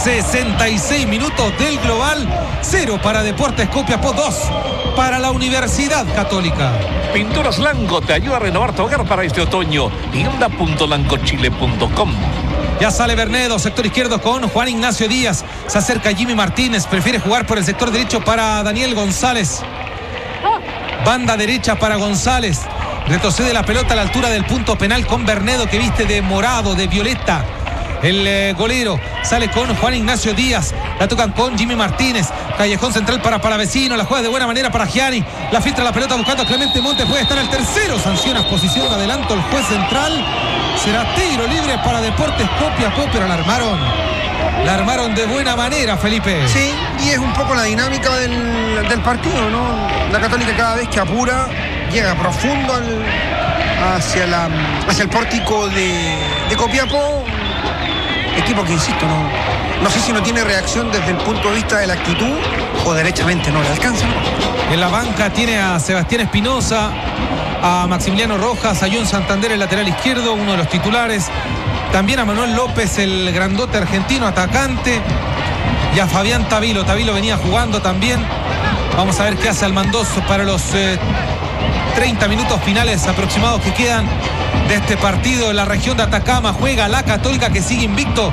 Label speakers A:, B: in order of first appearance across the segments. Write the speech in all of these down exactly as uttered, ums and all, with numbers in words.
A: sesenta y seis minutos del global. Cero para Deportes Copiapó, dos para la Universidad Católica.
B: Pinturas Lanco te ayuda a renovar tu hogar para este otoño. tienda punto lancochile punto com.
A: Ya sale Bernedo, sector izquierdo con Juan Ignacio Díaz. Se acerca Jimmy Martínez, prefiere jugar por el sector derecho para Daniel González. Banda derecha para González. Retrocede la pelota a la altura del punto penal con Bernedo, que viste de morado, de violeta. El eh, golero sale con Juan Ignacio Díaz. La tocan con Jimmy Martínez. Callejón central para Palavecino. La juega de buena manera para Gianni. La filtra la pelota buscando a Clemente Montes. Puede estar el tercero. Sanciona posición de adelanto el juez central. Será tiro libre para Deportes Copiapó, pero la armaron. La armaron de buena manera, Felipe.
C: Sí, y es un poco la dinámica del, del partido, ¿no? La Católica cada vez que apura, llega profundo al, hacia, la, hacia el pórtico de, de Copiapó. Equipo que, insisto, no, no sé si no tiene reacción desde el punto de vista de la actitud o derechamente no le alcanza.
A: En la banca tiene a Sebastián Espinosa, a Maximiliano Rojas, a John Santander, el lateral izquierdo, uno de los titulares. También a Manuel López, el grandote argentino, atacante. Y a Fabián Tavilo. Tavilo venía jugando también. Vamos a ver qué hace Almandoz para los eh, treinta minutos finales aproximados que quedan de este partido. En la región de Atacama juega la Católica, que sigue invicto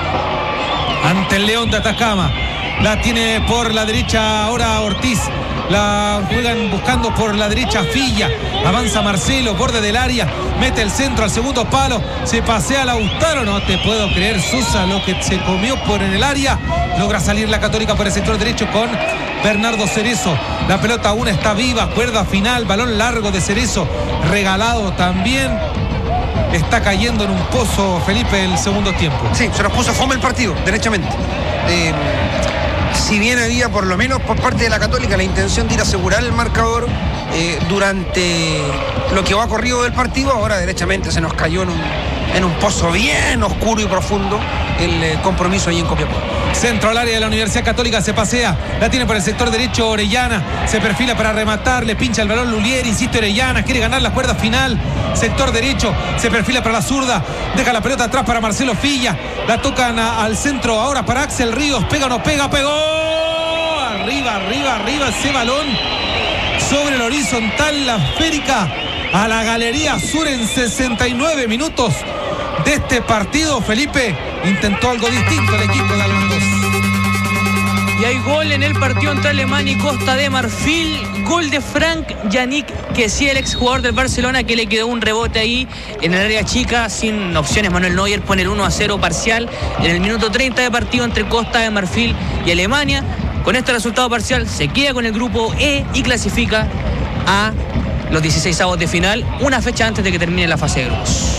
A: ante el León de Atacama. La tiene por la derecha ahora Ortiz. La juegan buscando por la derecha Filla. Avanza Marcelo, borde del área. Mete el centro al segundo palo. Se pasea Lautaro. No te puedo creer, Susa, lo que se comió por en el área. Logra salir la Católica por el sector derecho con Bernardo Cerezo. La pelota aún está viva. Cuerda final. Balón largo de Cerezo. Regalado también. Está cayendo en un pozo, Felipe, el segundo tiempo.
C: Sí, se nos puso fome el partido, derechamente. Eh... Si bien había, por lo menos por parte de la Católica, la intención de ir a asegurar el marcador eh, durante lo que va corrido del partido, ahora derechamente se nos cayó en un, en un pozo bien oscuro y profundo el eh, compromiso ahí en Copiapó.
A: Centro al área de la Universidad Católica, se pasea, la tiene por el sector derecho Orellana, se perfila para rematar, le pincha el balón Lulier, insiste Orellana, quiere ganar la cuerda final, sector derecho, se perfila para la zurda, deja la pelota atrás para Marcelo Filla, la tocan a, al centro ahora para Axel Ríos, pega o no pega, pegó, arriba, arriba, arriba ese balón, sobre el horizontal, la esférica, a la Galería Sur en sesenta y nueve minutos de este partido. Felipe, intentó algo distinto el equipo de Almandoz.
D: Y hay gol en el partido entre Alemania y Costa de Marfil. Gol de Frank Yannick, que sí, el exjugador del Barcelona, que le quedó un rebote ahí en el área chica, sin opciones. Manuel Neuer pone el uno a cero parcial en el minuto treinta de partido entre Costa de Marfil y Alemania. Con este resultado parcial se queda con el grupo E y clasifica a los dieciseisavos de final, una fecha antes de que termine la fase de grupos.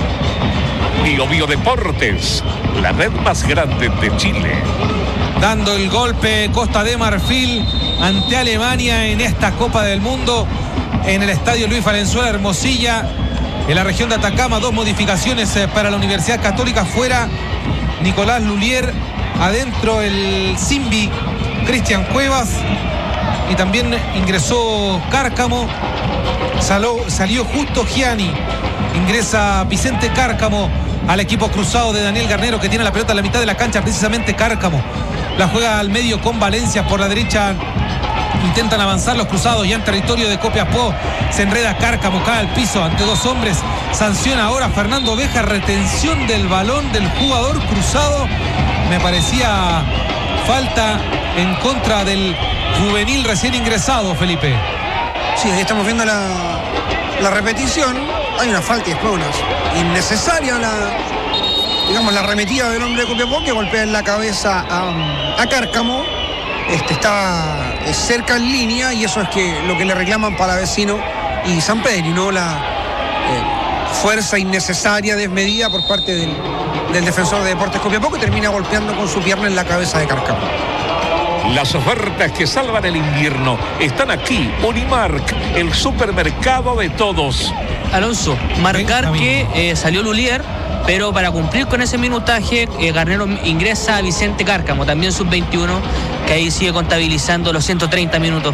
B: Bio Bio Deportes, la red más grande de Chile.
A: Dando el golpe Costa de Marfil ante Alemania en esta Copa del Mundo en el estadio Luis Valenzuela Hermosilla, en la región de Atacama. Dos modificaciones para la Universidad Católica. Fuera Nicolás Lulier, adentro el Simbi Cristian Cuevas, y también ingresó Cárcamo. Saló, salió justo Gianni, ingresa Vicente Cárcamo al equipo cruzado de Daniel Garnero, que tiene la pelota a la mitad de la cancha, precisamente Cárcamo. La juega al medio con Valencia por la derecha. Intentan avanzar los cruzados ya en territorio de Copiapó. Se enreda Cárcamo, cae al piso ante dos hombres. Sanciona ahora Fernando Beja, retención del balón del jugador cruzado. Me parecía falta en contra del juvenil recién ingresado, Felipe.
C: Sí, ahí estamos viendo la, la repetición. Hay una falta y después una innecesaria la, digamos, la arremetida del hombre de Copiapó, que golpea en la cabeza a, a Cárcamo. Este está cerca en línea, y eso es que lo que le reclaman Palavecino y Sampedri, ¿no? La eh, fuerza innecesaria, desmedida por parte del, del defensor de Deportes Copiapó, que termina golpeando con su pierna en la cabeza de Cárcamo.
B: Las ofertas que salvan el invierno están aquí. Unimark, el supermercado de todos.
D: Alonso, marcar que eh, salió Lulier, pero para cumplir con ese minutaje, eh, Garnero ingresa a Vicente Cárcamo, también sub veintiuno, que ahí sigue contabilizando los ciento treinta minutos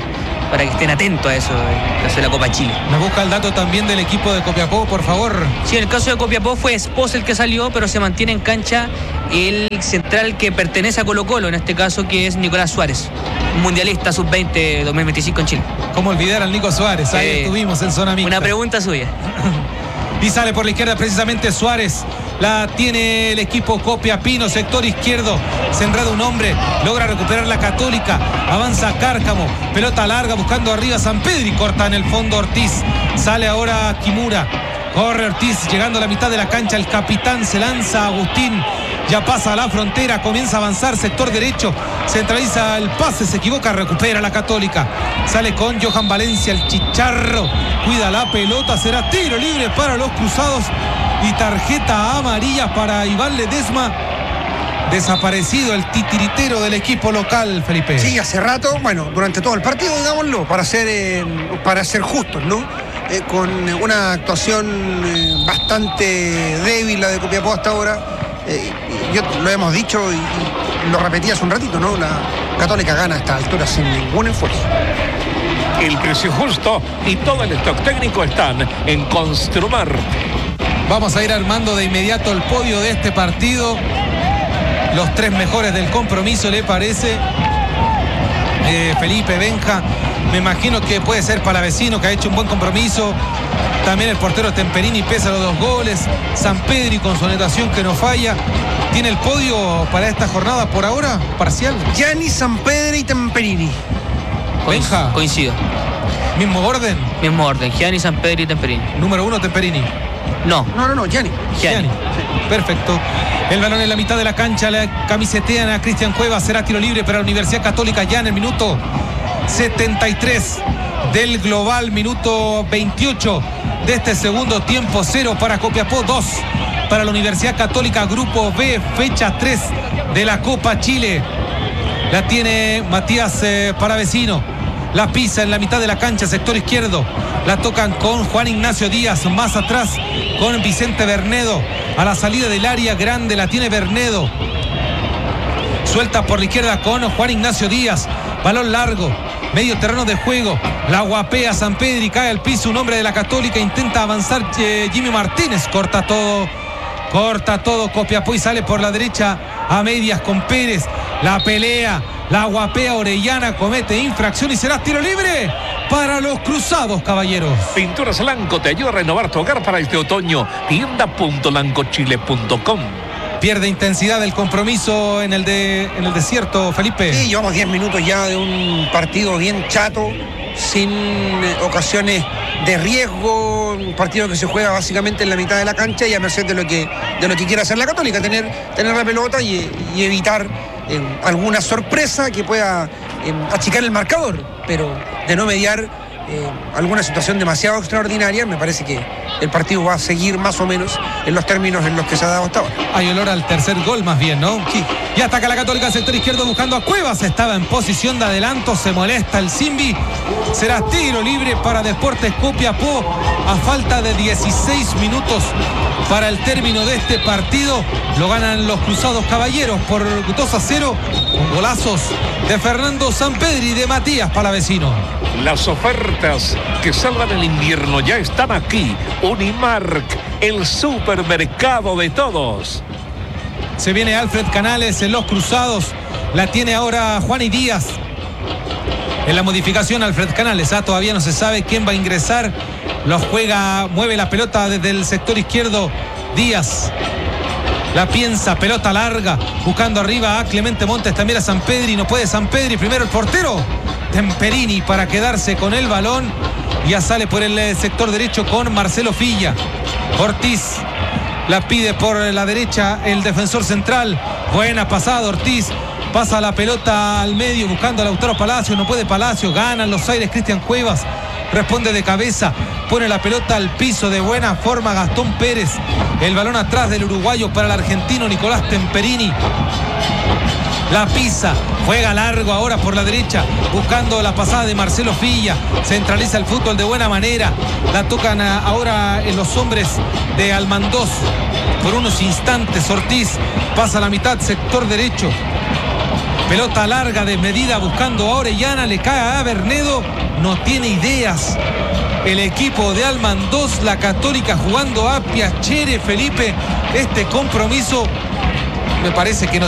D: para que estén atentos a eso, en el caso de la Copa Chile.
A: Me busca el dato también del equipo de Copiapó, por favor.
D: Sí, en el caso de Copiapó fue Esposa el que salió, pero se mantiene en cancha el central que pertenece a Colo Colo, en este caso, que es Nicolás Suárez, mundialista sub veinte dos mil veinticinco en Chile.
A: ¿Cómo olvidar al Nico Suárez? Ahí
D: Eh,
A: estuvimos en zona mixta.
D: Una pregunta suya.
A: Y sale por la izquierda precisamente Suárez. La tiene el equipo Copiapino, sector izquierdo. Se enreda un hombre, logra recuperar la Católica. Avanza Cárcamo, pelota larga buscando arriba San Pedro y corta en el fondo Ortiz. Sale ahora Kimura. Corre Ortiz, llegando a la mitad de la cancha. El capitán se lanza, Agustín. Ya pasa a la frontera, comienza a avanzar, sector derecho. Centraliza el pase, se equivoca, recupera la Católica. Sale con Johan Valencia, el chicharro. Cuida la pelota, será tiro libre para los cruzados. Y tarjeta amarilla para Iván Ledesma. Desaparecido el titiritero del equipo local, Felipe.
C: Sí, hace rato, bueno, durante todo el partido, digámoslo, para ser, eh, para ser justos, ¿no? Eh, con una actuación eh, bastante débil la de Copiapó hasta ahora. Eh, yo lo hemos dicho y, y lo repetí hace un ratito, ¿no? La Católica gana a esta altura sin ningún esfuerzo.
B: El precio justo y todo el stock técnico están en Construmar.
A: Vamos a ir armando de inmediato el podio de este partido. Los tres mejores del compromiso, ¿le parece? Eh, Felipe, Benja. Me imagino que puede ser Palavecino, que ha hecho un buen compromiso. También el portero Temperini pesa los dos goles. San Pedri con su anotación que no falla. ¿Tiene el podio para esta jornada por ahora? Parcial.
C: Gianni, San Pedro y Temperini.
A: Benja.
D: Coincido.
A: Mismo orden.
D: Mismo orden. Gianni, San Pedro y Temperini.
A: Número uno, Temperini.
D: No.
C: No, no, no, Gianni.
D: Gianni.
A: Perfecto. El balón en la mitad de la cancha, la camisetean a Cristian Cuevas, será tiro libre para la Universidad Católica ya en el minuto setenta y tres del global, minuto veintiocho de este segundo tiempo. Cero para Copiapó, dos para la Universidad Católica, grupo B, fecha tres de la Copa Chile. La tiene Matías eh, Palavecino. La pisa en la mitad de la cancha, sector izquierdo. La tocan con Juan Ignacio Díaz. Más atrás con Vicente Bernedo. A la salida del área grande la tiene Bernedo. Suelta por la izquierda con Juan Ignacio Díaz. Balón largo. Medio terreno de juego. La guapea San Pedro y cae al piso un hombre de la Católica. Intenta avanzar eh, Jimmy Martínez. Corta todo. Corta todo Copiapó y sale por la derecha a medias con Pérez. La pelea. La guapea Orellana, comete infracción y será tiro libre para los cruzados, caballeros.
B: Pinturas Lanco te ayuda a renovar tu hogar para este otoño. tienda punto lancochile punto com.
A: Pierde intensidad el compromiso en el, de, en el desierto, Felipe.
C: Sí, llevamos diez minutos ya de un partido bien chato, sin ocasiones de riesgo, un partido que se juega básicamente en la mitad de la cancha y a merced de lo que, de lo que quiera hacer la Católica, tener, tener la pelota y, y evitar eh, alguna sorpresa que pueda eh, achicar el marcador, pero de no mediar eh, alguna situación demasiado extraordinaria, me parece que el partido va a seguir más o menos en los términos en los que se ha dado hasta ahora.
A: Hay olor al tercer gol más bien, ¿no?
C: Sí.
A: Y ataca la Católica, sector izquierdo buscando a Cuevas. Estaba en posición de adelanto, se molesta el Simbi. Será tiro libre para Deportes Copiapó a falta de dieciséis minutos para el término de este partido. Lo ganan los cruzados caballeros por dos a cero con golazos de Fernando Sampedri y de Matías Palavecino.
B: Las ofertas que salvan el invierno ya están aquí. Unimark, el supermercado de todos.
A: Se viene Alfred Canales en los cruzados. La tiene ahora Juan y Díaz. En la modificación Alfred Canales. Ah, todavía no se sabe quién va a ingresar. Lo juega, mueve la pelota desde el sector izquierdo Díaz. La piensa, pelota larga. Buscando arriba a Clemente Montes, también a San Pedri. No puede San Pedri. Primero el portero Temperini para quedarse con el balón. Ya sale por el sector derecho con Marcelo Filla. Ortiz la pide por la derecha el defensor central. Buena pasada Ortiz. Pasa la pelota al medio buscando a Lautaro Palacio. No puede Palacio. Ganan los aires Cristian Cuevas. Responde de cabeza. Pone la pelota al piso de buena forma Gastón Pérez. El balón atrás del uruguayo para el argentino Nicolás Temperini. La pisa, juega largo ahora por la derecha, buscando la pasada de Marcelo Filla. Centraliza el fútbol de buena manera. La tocan ahora en los hombres de Almandós. Por unos instantes Ortiz pasa a la mitad, sector derecho. Pelota larga, desmedida, buscando a Orellana, le cae a Bernedo no tiene ideas. El equipo de Alman dos, la Católica jugando a Apia, Chere, Felipe. Este compromiso me parece que no